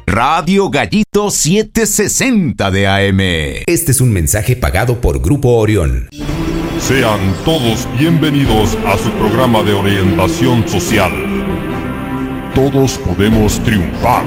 Radio Gallito 760 de AM. Este es un mensaje pagado por Grupo Orión. Sean todos bienvenidos a su programa de orientación social. Todos podemos triunfar.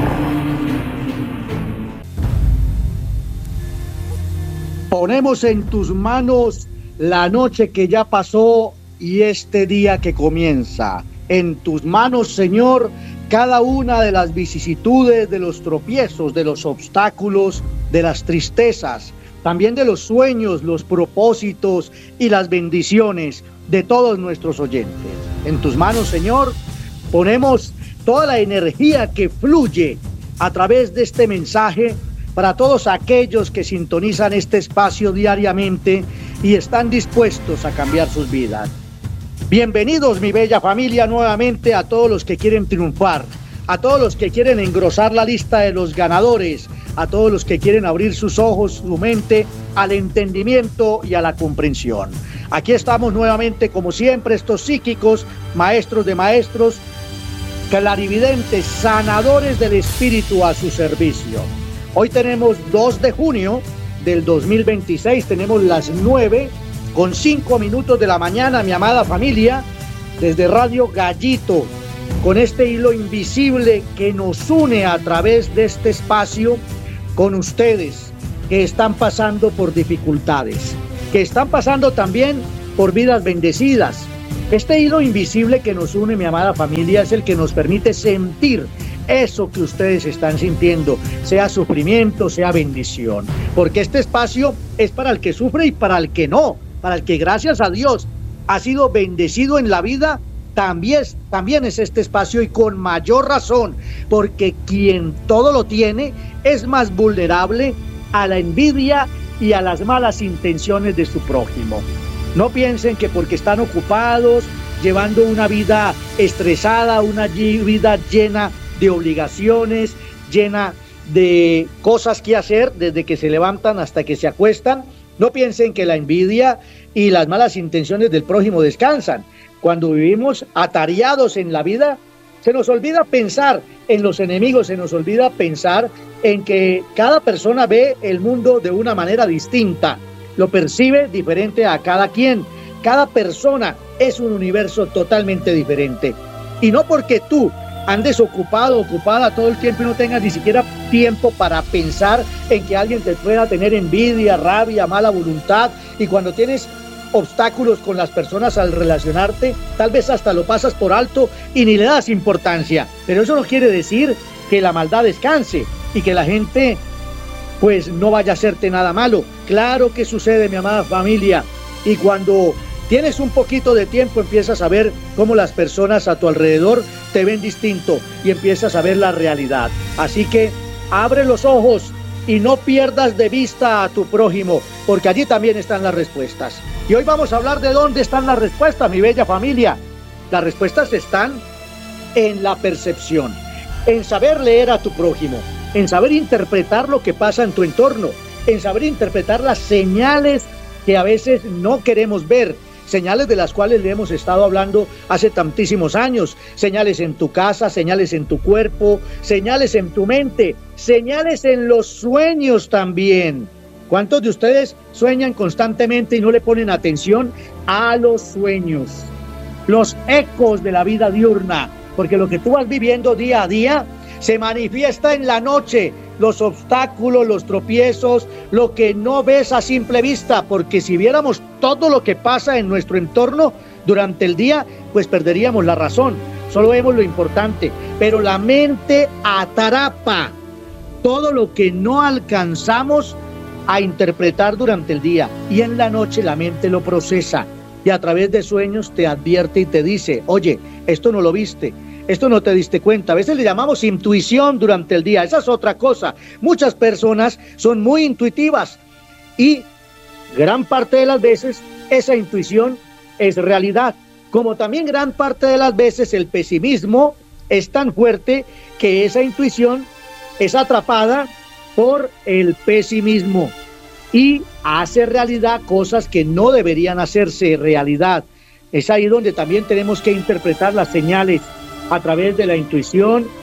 Ponemos en tus manos la noche que ya pasó y este día que comienza. En tus manos, Señor, cada una de las vicisitudes, de los tropiezos, de los obstáculos, de las tristezas, también de los sueños, los propósitos y las bendiciones de todos nuestros oyentes. En tus manos, Señor, ponemos toda la energía que fluye a través de este mensaje para todos aquellos que sintonizan este espacio diariamente y están dispuestos a cambiar sus vidas. Bienvenidos, mi bella familia, nuevamente a todos los que quieren triunfar, a todos los que quieren engrosar la lista de los ganadores, a todos los que quieren abrir sus ojos, su mente al entendimiento y a la comprensión. Aquí estamos nuevamente, como siempre, estos psíquicos, maestros de maestros, clarividentes, sanadores del espíritu a su servicio. Hoy tenemos 2 de junio del 2026, tenemos las 9:05 de la mañana, mi amada familia, desde Radio Gallito, con este hilo invisible que nos une a través de este espacio con ustedes que están pasando por dificultades, que están pasando también por vidas bendecidas. Este hilo invisible que nos une, mi amada familia, es el que nos permite sentir eso que ustedes están sintiendo, sea sufrimiento, sea bendición, porque este espacio es para el que sufre y para el que no, para el que gracias a Dios ha sido bendecido en la vida. También es este espacio, y con mayor razón, porque quien todo lo tiene es más vulnerable a la envidia y a las malas intenciones de su prójimo. No piensen que porque están ocupados, llevando una vida estresada, una vida llena de obligaciones, llena de cosas que hacer desde que se levantan hasta que se acuestan, no piensen que la envidia y las malas intenciones del prójimo descansan. Cuando vivimos atareados en la vida, se nos olvida pensar en los enemigos, se nos olvida pensar en que cada persona ve el mundo de una manera distinta, lo percibe diferente a cada quien. Cada persona es un universo totalmente diferente. Y no porque tú andes ocupado, ocupada todo el tiempo y no tengas ni siquiera tiempo para pensar en que alguien te pueda tener envidia, rabia, mala voluntad, y cuando tienes obstáculos con las personas al relacionarte, tal vez hasta lo pasas por alto y ni le das importancia. Pero eso no quiere decir que la maldad descanse y que la gente pues no vaya a hacerte nada malo. Claro que sucede, mi amada familia, y cuando tienes un poquito de tiempo empiezas a ver cómo las personas a tu alrededor te ven distinto y empiezas a ver la realidad. Así que abre los ojos y no pierdas de vista a tu prójimo, porque allí también están las respuestas. Y hoy vamos a hablar de dónde están las respuestas, mi bella familia. Las respuestas están en la percepción, en saber leer a tu prójimo, en saber interpretar lo que pasa en tu entorno, en saber interpretar las señales que a veces no queremos ver, señales de las cuales le hemos estado hablando hace tantísimos años, señales en tu casa, señales en tu cuerpo, señales en tu mente, señales en los sueños también. ¿Cuántos de ustedes sueñan constantemente y no le ponen atención a los sueños? Los ecos de la vida diurna, porque lo que tú vas viviendo día a día se manifiesta en la noche, los obstáculos, los tropiezos, lo que no ves a simple vista, porque si viéramos todo lo que pasa en nuestro entorno durante el día, pues perderíamos la razón. Solo vemos lo importante, pero la mente atrapa todo lo que no alcanzamos a interpretar durante el día, y en la noche la mente lo procesa y a través de sueños te advierte y te dice: oye, esto no lo viste, esto no te diste cuenta. A veces le llamamos intuición durante el día, esa es otra cosa. Muchas personas son muy intuitivas y gran parte de las veces esa intuición es realidad, como también gran parte de las veces el pesimismo es tan fuerte que esa intuición es atrapada por el pesimismo y hace realidad cosas que no deberían hacerse realidad. Es ahí donde también tenemos que interpretar las señales a través de la intuición,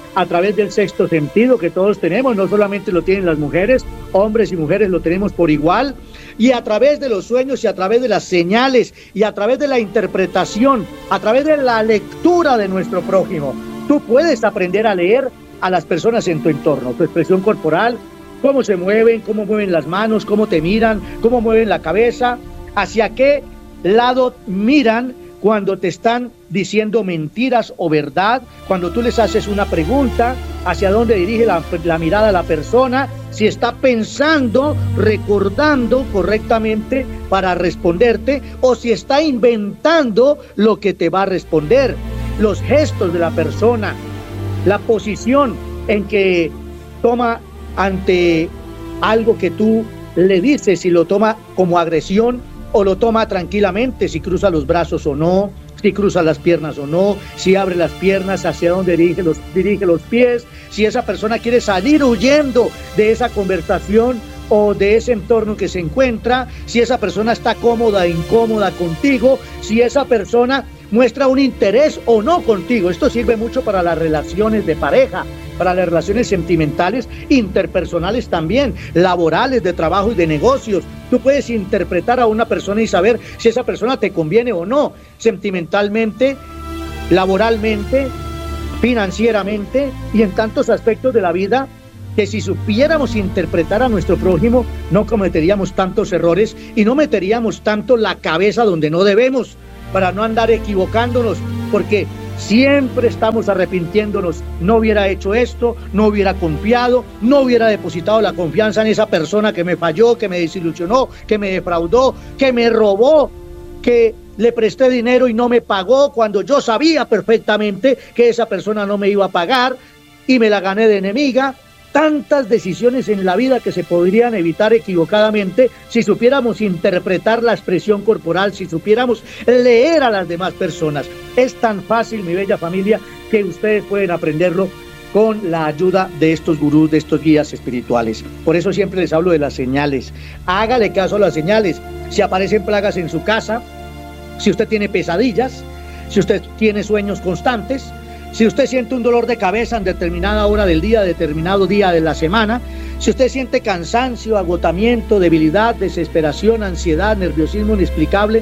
a través del sexto sentido que todos tenemos, no solamente lo tienen las mujeres, hombres y mujeres lo tenemos por igual, y a través de los sueños y a través de las señales y a través de la interpretación, a través de la lectura de nuestro prójimo, tú puedes aprender a leer a las personas en tu entorno, tu expresión corporal, cómo se mueven, cómo mueven las manos, cómo te miran, cómo mueven la cabeza, hacia qué lado miran cuando te están diciendo mentiras o verdad, cuando tú les haces una pregunta, hacia dónde dirige la mirada la persona, si está pensando, recordando correctamente para responderte, o si está inventando lo que te va a responder. Los gestos de la persona, la posición en que toma ante algo que tú le dices, si lo toma como agresión o lo toma tranquilamente, si cruza los brazos o no, si cruza las piernas o no, si abre las piernas, hacia dónde dirige los pies, si esa persona quiere salir huyendo de esa conversación o de ese entorno que se encuentra, si esa persona está cómoda e incómoda contigo, si esa persona muestra un interés o no contigo. Esto sirve mucho para las relaciones de pareja, para las relaciones sentimentales, interpersonales también, laborales, de trabajo y de negocios. Tú puedes interpretar a una persona y saber si esa persona te conviene o no, sentimentalmente, laboralmente, financieramente y en tantos aspectos de la vida, que si supiéramos interpretar a nuestro prójimo, no cometeríamos tantos errores y no meteríamos tanto la cabeza donde no debemos, para no andar equivocándonos, porque siempre estamos arrepintiéndonos. No hubiera hecho esto, no hubiera confiado, no hubiera depositado la confianza en esa persona que me falló, que me desilusionó, que me defraudó, que me robó, que le presté dinero y no me pagó cuando yo sabía perfectamente que esa persona no me iba a pagar y me la gané de enemiga. Tantas decisiones en la vida que se podrían evitar equivocadamente si supiéramos interpretar la expresión corporal, si supiéramos leer a las demás personas. Es tan fácil, mi bella familia, que ustedes pueden aprenderlo con la ayuda de estos gurús, de estos guías espirituales. Por eso siempre les hablo de las señales. Hágale caso a las señales. Si aparecen plagas en su casa, si usted tiene pesadillas, si usted tiene sueños constantes, si usted siente un dolor de cabeza en determinada hora del día, determinado día de la semana, si usted siente cansancio, agotamiento, debilidad, desesperación, ansiedad, nerviosismo inexplicable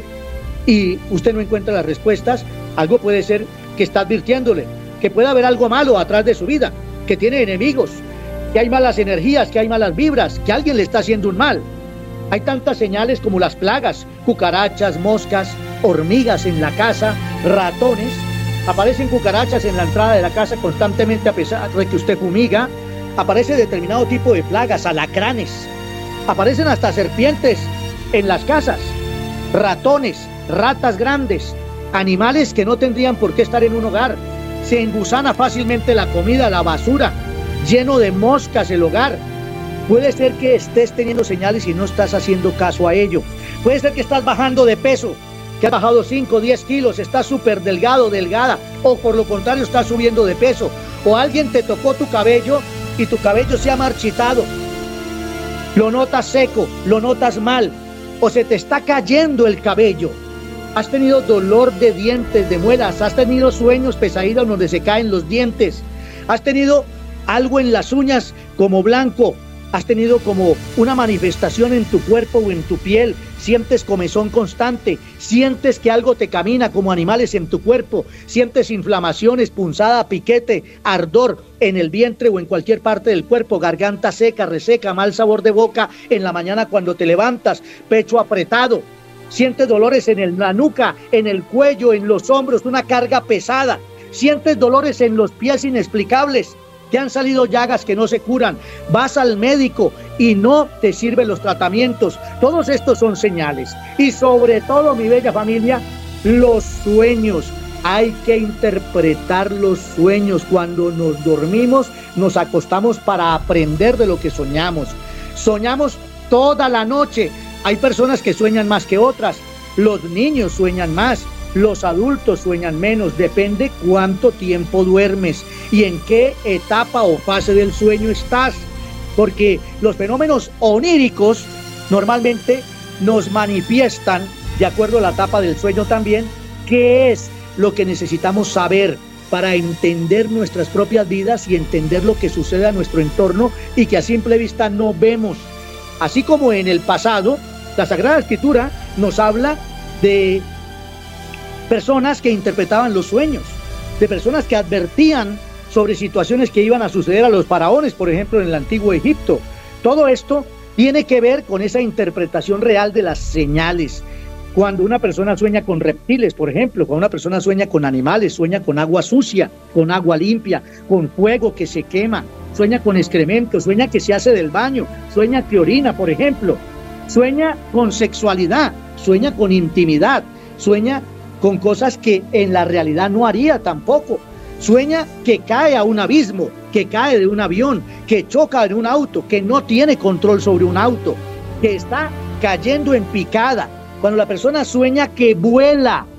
y usted no encuentra las respuestas, algo puede ser que está advirtiéndole, que puede haber algo malo atrás de su vida, que tiene enemigos, que hay malas energías, que hay malas vibras, que alguien le está haciendo un mal. Hay tantas señales como las plagas, cucarachas, moscas, hormigas en la casa, ratones. Aparecen cucarachas en la entrada de la casa constantemente a pesar de que usted fumiga. Aparece determinado tipo de plagas, alacranes. Aparecen hasta serpientes en las casas, ratones, ratas grandes, animales que no tendrían por qué estar en un hogar. Se engusana fácilmente la comida, la basura, lleno de moscas el hogar. Puede ser que estés teniendo señales y no estás haciendo caso a ello. Puede ser que estás bajando de peso, que has bajado 5 o 10 kilos, estás súper delgado, delgada, o por lo contrario estás subiendo de peso, o alguien te tocó tu cabello y tu cabello se ha marchitado, lo notas seco, lo notas mal, o se te está cayendo el cabello, has tenido dolor de dientes, de muelas, has tenido sueños, pesadillas donde se caen los dientes, has tenido algo en las uñas como blanco, has tenido como una manifestación en tu cuerpo o en tu piel, sientes comezón constante, sientes que algo te camina como animales en tu cuerpo, sientes inflamaciones, punzada, piquete, ardor en el vientre o en cualquier parte del cuerpo, garganta seca, reseca, mal sabor de boca en la mañana cuando te levantas, pecho apretado, sientes dolores en la nuca, en el cuello, en los hombros, una carga pesada, sientes dolores en los pies inexplicables, te han salido llagas que no se curan, vas al médico y no te sirven los tratamientos. Todos estos son señales. Y sobre todo, mi bella familia, los sueños. Hay que interpretar los sueños. Cuando nos dormimos, nos acostamos para aprender de lo que soñamos. Soñamos toda la noche. Hay personas que sueñan más que otras. Los niños sueñan más. Los adultos sueñan menos, depende cuánto tiempo duermes y en qué etapa o fase del sueño estás, porque los fenómenos oníricos normalmente nos manifiestan, de acuerdo a la etapa del sueño también, qué es lo que necesitamos saber, para entender nuestras propias vidas y entender lo que sucede a nuestro entorno y que a simple vista no vemos. Así como en el pasado, la Sagrada Escritura nos habla de personas que interpretaban los sueños, de personas que advertían sobre situaciones que iban a suceder a los faraones, por ejemplo, en el antiguo Egipto. Todo esto tiene que ver con esa interpretación real de las señales. Cuando una persona sueña con reptiles, por ejemplo, cuando una persona sueña con animales, sueña con agua sucia, con agua limpia, con fuego que se quema, sueña con excremento, sueña que se hace del baño, sueña que orina, por ejemplo, sueña con sexualidad, sueña con intimidad, sueña con cosas que en la realidad no haría tampoco. Sueña que cae a un abismo, que cae de un avión, que choca en un auto, que no tiene control sobre un auto, que está cayendo en picada. Cuando la persona sueña que vuela,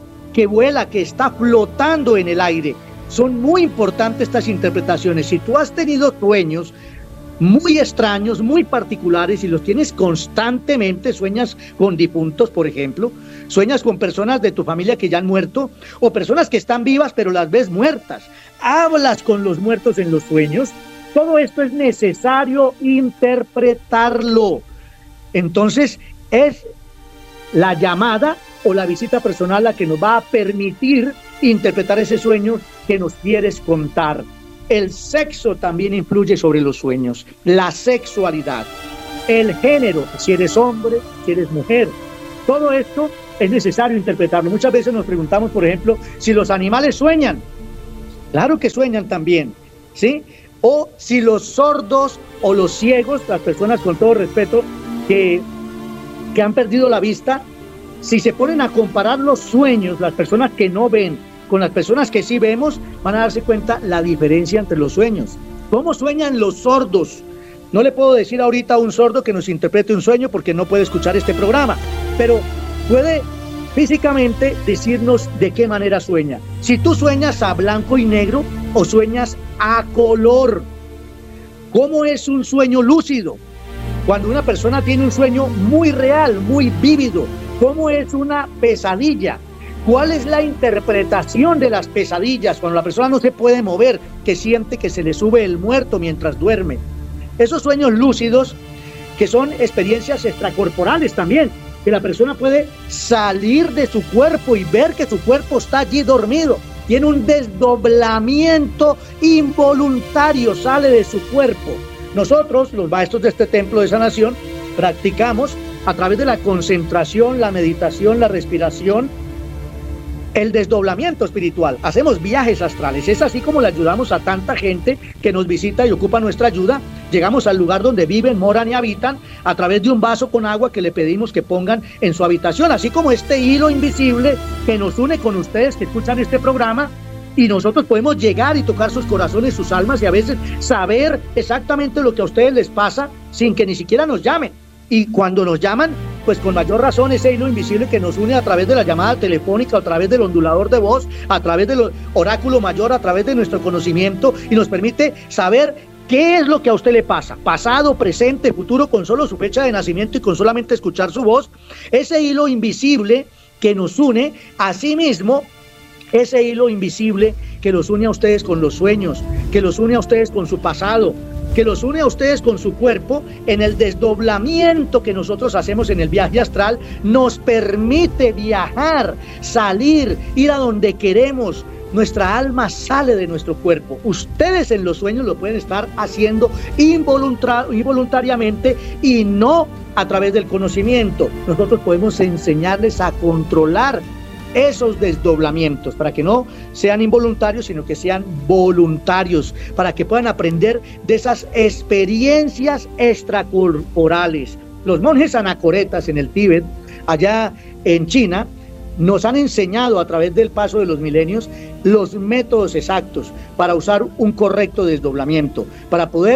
que está flotando en el aire. Son muy importantes estas interpretaciones. Si tú has tenido sueños muy extraños, muy particulares, y los tienes constantemente, sueñas con difuntos, por ejemplo, sueñas con personas de tu familia que ya han muerto, o personas que están vivas pero las ves muertas, hablas con los muertos en los sueños, todo esto es necesario interpretarlo. Entonces es la llamada o la visita personal la que nos va a permitir interpretar ese sueño que nos quieres contar. El sexo también influye sobre los sueños, la sexualidad, el género, si eres hombre, si eres mujer. Todo esto es necesario interpretarlo. Muchas veces nos preguntamos, por ejemplo, si los animales sueñan. Claro que sueñan también, ¿sí? O si los sordos o los ciegos, las personas con todo respeto que han perdido la vista, si se ponen a comparar los sueños, las personas que no ven con las personas que sí vemos, van a darse cuenta la diferencia entre los sueños. ¿Cómo sueñan los sordos? No le puedo decir ahorita a un sordo que nos interprete un sueño porque no puede escuchar este programa, pero puede físicamente decirnos de qué manera sueña. Si tú sueñas a blanco y negro o sueñas a color. ¿Cómo es un sueño lúcido? Cuando una persona tiene un sueño muy real, muy vívido. ¿Cómo es una pesadilla? ¿Cuál es la interpretación de las pesadillas cuando la persona no se puede mover, que siente que se le sube el muerto mientras duerme? Esos sueños lúcidos, que son experiencias extracorporales también, que la persona puede salir de su cuerpo y ver que su cuerpo está allí dormido. Tiene un desdoblamiento involuntario, sale de su cuerpo. Nosotros, los maestros de este templo de sanación, practicamos a través de la concentración, la meditación, la respiración, el desdoblamiento espiritual. Hacemos viajes astrales. Es así como le ayudamos a tanta gente que nos visita y ocupa nuestra ayuda. Llegamos al lugar donde viven, moran y habitan a través de un vaso con agua que le pedimos que pongan en su habitación. Así como este hilo invisible que nos une con ustedes que escuchan este programa, y nosotros podemos llegar y tocar sus corazones, sus almas, y a veces saber exactamente lo que a ustedes les pasa sin que ni siquiera nos llamen. Y cuando nos llaman, pues con mayor razón ese hilo invisible que nos une a través de la llamada telefónica, a través del ondulador de voz, a través del oráculo mayor, a través de nuestro conocimiento, y nos permite saber qué es lo que a usted le pasa, pasado, presente, futuro, con solo su fecha de nacimiento y con solamente escuchar su voz. Ese hilo invisible que nos une a sí mismo, ese hilo invisible que los une a ustedes con los sueños, que los une a ustedes con su pasado, que los une a ustedes con su cuerpo, en el desdoblamiento que nosotros hacemos en el viaje astral, nos permite viajar, salir, ir a donde queremos. Nuestra alma sale de nuestro cuerpo. Ustedes en los sueños lo pueden estar haciendo involuntariamente y no a través del conocimiento. Nosotros podemos enseñarles a controlar esos desdoblamientos para que no sean involuntarios, sino que sean voluntarios, para que puedan aprender de esas experiencias extracorporales. Los monjes anacoretas en el Tíbet, allá en China, nos han enseñado a través del paso de los milenios los métodos exactos para usar un correcto desdoblamiento, para poder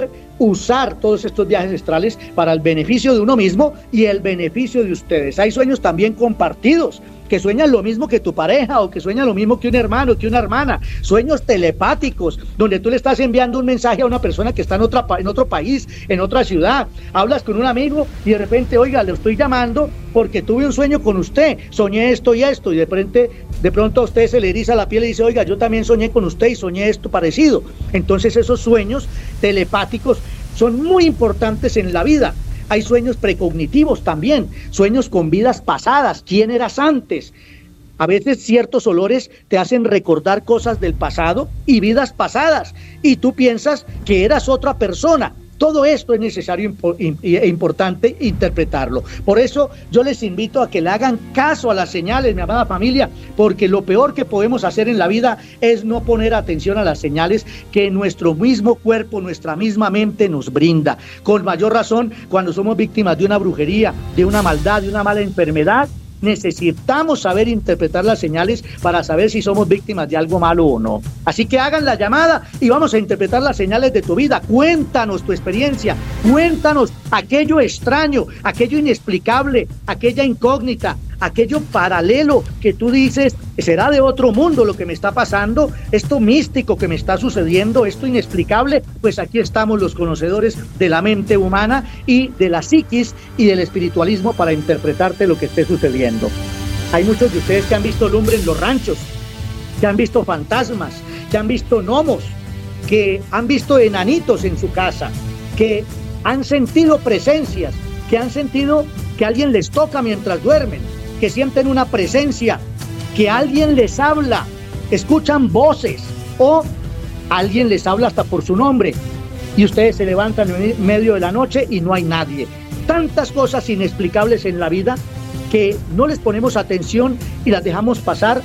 usar todos estos viajes astrales para el beneficio de uno mismo y el beneficio de ustedes. Hay sueños también compartidos, que sueñan lo mismo que tu pareja o que sueñan lo mismo que un hermano, que una hermana. Sueños telepáticos, donde tú le estás enviando un mensaje a una persona que está en otro país, en otra ciudad. Hablas con un amigo y de repente, oiga, le estoy llamando porque tuve un sueño con usted, soñé esto y esto, y de pronto a usted se le eriza la piel y dice, oiga, yo también soñé con usted y soñé esto parecido. Entonces esos sueños telepáticos son muy importantes en la vida. Hay sueños precognitivos también, sueños con vidas pasadas, quién eras antes. A veces ciertos olores te hacen recordar cosas del pasado y vidas pasadas, y tú piensas que eras otra persona. Todo esto es necesario e importante interpretarlo. Por eso yo les invito a que le hagan caso a las señales, mi amada familia, porque lo peor que podemos hacer en la vida es no poner atención a las señales que nuestro mismo cuerpo, nuestra misma mente nos brinda. Con mayor razón, cuando somos víctimas de una brujería, de una maldad, de una mala enfermedad, necesitamos saber interpretar las señales para saber si somos víctimas de algo malo o no. Así que hagan la llamada y vamos a interpretar las señales de tu vida. Cuéntanos tu experiencia, cuéntanos aquello extraño, aquello inexplicable, aquella incógnita, aquello paralelo que tú dices, será de otro mundo lo que me está pasando, esto místico que me está sucediendo, esto inexplicable. Pues aquí estamos los conocedores de la mente humana y de la psiquis y del espiritualismo para interpretarte lo que esté sucediendo. Hay muchos de ustedes que han visto lumbre en los ranchos, que han visto fantasmas, que han visto gnomos, que han visto enanitos en su casa, que han sentido presencias, que han sentido que alguien les toca mientras duermen, que sienten una presencia, que alguien les habla, escuchan voces o alguien les habla hasta por su nombre y ustedes se levantan en medio de la noche y no hay nadie. Tantas cosas inexplicables en la vida que no les ponemos atención y las dejamos pasar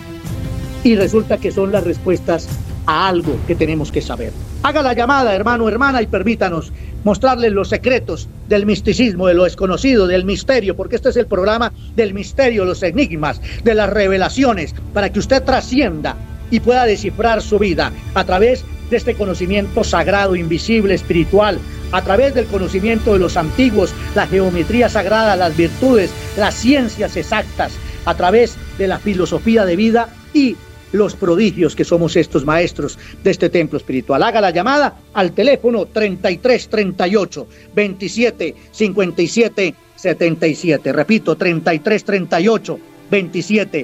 y resulta que son las respuestas a algo que tenemos que saber. Haga la llamada, hermano, hermana, y permítanos mostrarles los secretos del misticismo, de lo desconocido, del misterio, porque este es el programa del misterio, los enigmas, de las revelaciones, para que usted trascienda y pueda descifrar su vida a través de este conocimiento sagrado, invisible, espiritual, a través del conocimiento de los antiguos, la geometría sagrada, las virtudes, las ciencias exactas, a través de la filosofía de vida y los prodigios que somos estos maestros de este templo espiritual. Haga la llamada al teléfono 3338 27 57 77. Repito, 3338 27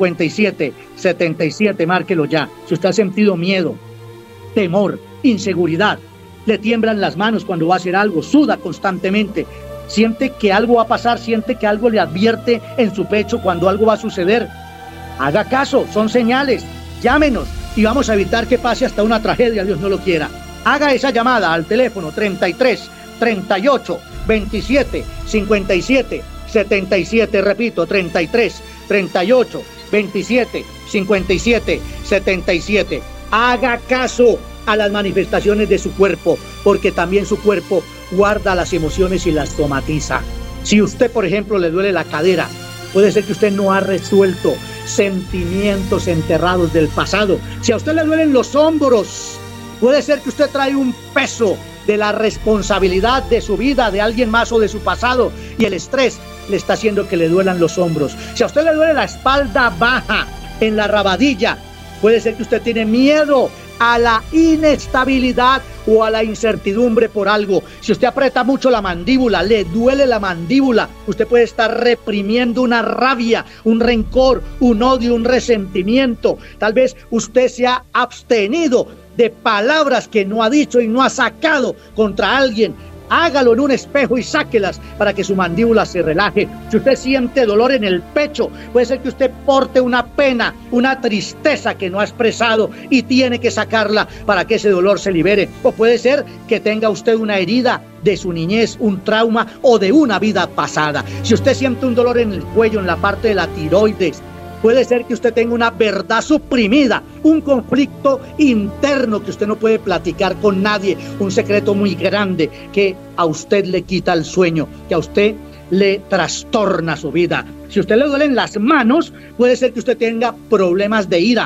57 77. Márquelo ya. Si usted ha sentido miedo, temor, inseguridad, le tiemblan las manos cuando va a hacer algo, suda constantemente, siente que algo va a pasar, siente que algo le advierte en su pecho cuando algo va a suceder, haga caso, son señales, llámenos y vamos a evitar que pase hasta una tragedia, Dios no lo quiera. Haga esa llamada al teléfono 33 38 27 57 77, repito, 33 38 27 57 77. Haga caso a las manifestaciones de su cuerpo, porque también su cuerpo guarda las emociones y las somatiza. Si usted, por ejemplo, le duele la cadera, puede ser que usted no ha resuelto sentimientos enterrados del pasado. Si a usted le duelen los hombros, puede ser que usted trae un peso de la responsabilidad de su vida, de alguien más o de su pasado, y el estrés le está haciendo que le duelan los hombros. Si a usted le duele la espalda baja, en la rabadilla, puede ser que usted tiene miedo a la inestabilidad o a la incertidumbre por algo. Si usted aprieta mucho la mandíbula, le duele la mandíbula, usted puede estar reprimiendo una rabia, un rencor, un odio, un resentimiento. Tal vez usted se ha abstenido de palabras que no ha dicho y no ha sacado contra alguien. Hágalo en un espejo y sáquelas para que su mandíbula se relaje. Si usted siente dolor en el pecho, puede ser que usted porte una pena, una tristeza que no ha expresado y tiene que sacarla para que ese dolor se libere. O puede ser que tenga usted una herida de su niñez, un trauma o de una vida pasada. Si usted siente un dolor en el cuello, en la parte de la tiroides, puede ser que usted tenga una verdad suprimida, un conflicto interno que usted no puede platicar con nadie, un secreto muy grande que a usted le quita el sueño, que a usted le trastorna su vida. Si a usted le duelen las manos, puede ser que usted tenga problemas de ira,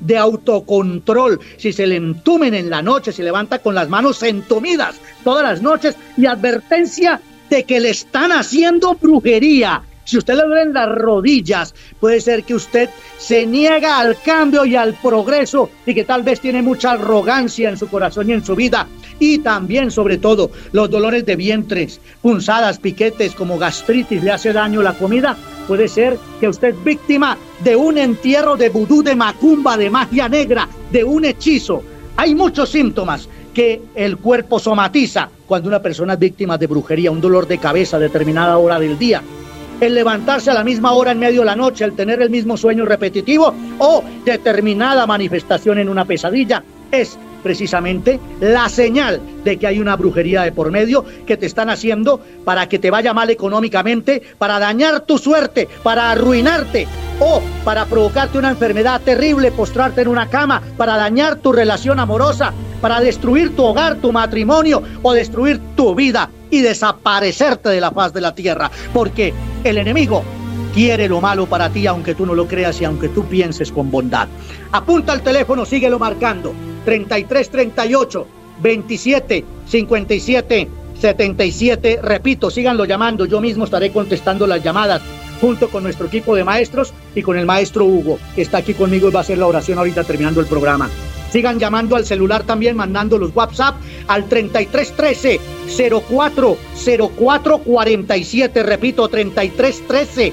de autocontrol. Si se le entumen en la noche, se levanta con las manos entumidas todas las noches, y advertencia de que le están haciendo brujería. Si usted le duelen las rodillas, puede ser que usted se niega al cambio y al progreso, y que tal vez tiene mucha arrogancia en su corazón y en su vida. Y también, sobre todo, los dolores de vientres, punzadas, piquetes, como gastritis, le hace daño la comida. Puede ser que usted es víctima de un entierro de vudú, de macumba, de magia negra, de un hechizo. Hay muchos síntomas que el cuerpo somatiza cuando una persona es víctima de brujería: un dolor de cabeza a determinada hora del día, el levantarse a la misma hora en medio de la noche, el tener el mismo sueño repetitivo o determinada manifestación en una pesadilla. Es precisamente la señal de que hay una brujería de por medio que te están haciendo para que te vaya mal económicamente, para dañar tu suerte, para arruinarte, o para provocarte una enfermedad terrible, postrarte en una cama, para dañar tu relación amorosa, para destruir tu hogar, tu matrimonio, o destruir tu vida y desaparecerte de la faz de la tierra, porque el enemigo quiere lo malo para ti, aunque tú no lo creas y aunque tú pienses con bondad. Apunta el teléfono, síguelo marcando: 3338 27 57 77. Repito, síganlo llamando, yo mismo estaré contestando las llamadas junto con nuestro equipo de maestros y con el maestro Hugo, que está aquí conmigo y va a hacer la oración ahorita terminando el programa. Sigan llamando al celular también, mandando los WhatsApp al 3313 040447. Repito, 3313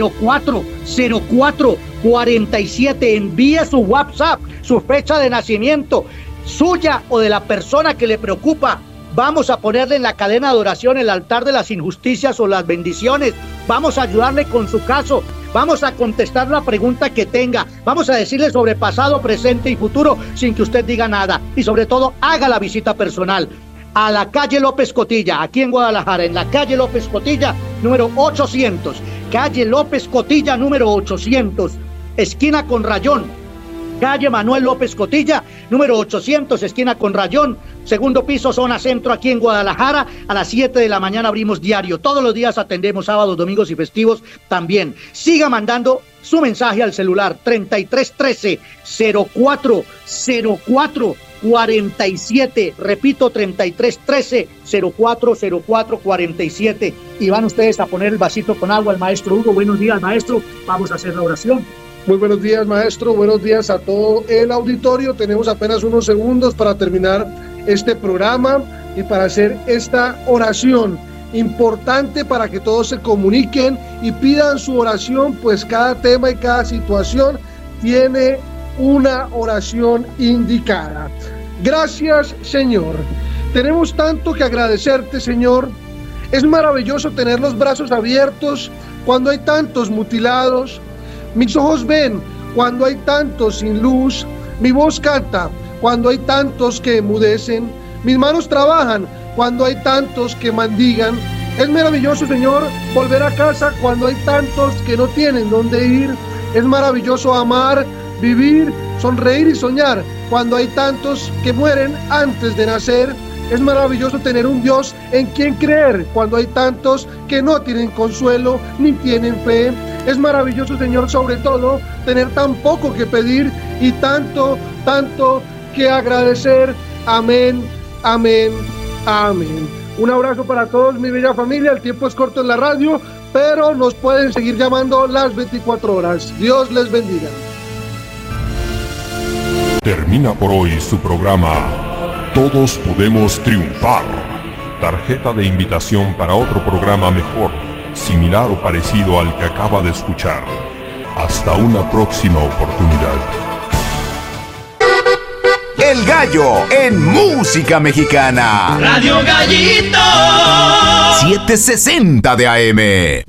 040447. Envíe su WhatsApp, su fecha de nacimiento, suya o de la persona que le preocupa. Vamos a ponerle en la cadena de oración el altar de las injusticias o las bendiciones. Vamos a ayudarle con su caso. Vamos a contestar la pregunta que tenga. Vamos a decirle sobre pasado, presente y futuro sin que usted diga nada. Y sobre todo, haga la visita personal a la calle López Cotilla, aquí en Guadalajara, en la calle López Cotilla, número 800. Calle López Cotilla, número 800, esquina con Rayón. Calle Manuel López Cotilla, número 800, esquina con Rayón, segundo piso, zona centro, aquí en Guadalajara. A las 7 de la mañana abrimos diario. Todos los días atendemos, sábados, domingos y festivos también. Siga mandando su mensaje al celular 3313 040447. Repito, 3313 040447. Y van ustedes a poner el vasito con agua al maestro Hugo. Buenos días, maestro. Vamos a hacer la oración. Muy buenos días, maestro. Buenos días a todo el auditorio. Tenemos apenas unos segundos para terminar este programa y para hacer esta oración importante para que todos se comuniquen y pidan su oración, pues cada tema y cada situación tiene una oración indicada. Gracias, Señor. Tenemos tanto que agradecerte, Señor. Es maravilloso tener los brazos abiertos cuando hay tantos mutilados. Mis ojos ven cuando hay tantos sin luz. Mi voz canta cuando hay tantos que enmudecen. Mis manos trabajan cuando hay tantos que mendigan. Es maravilloso, Señor, volver a casa cuando hay tantos que no tienen dónde ir. Es maravilloso amar, vivir, sonreír y soñar cuando hay tantos que mueren antes de nacer. Es maravilloso tener un Dios en quien creer cuando hay tantos que no tienen consuelo ni tienen fe. Es maravilloso, Señor, sobre todo, tener tan poco que pedir y tanto que agradecer. Amén, amén, amén. Un abrazo para todos, mi bella familia. El tiempo es corto en la radio, pero nos pueden seguir llamando las 24 horas. Dios les bendiga. Termina por hoy su programa Todos Podemos Triunfar. Tarjeta de invitación para otro programa mejor, similar o parecido al que acaba de escuchar. Hasta una próxima oportunidad. El Gallo en música mexicana. Radio Gallito 760 de AM.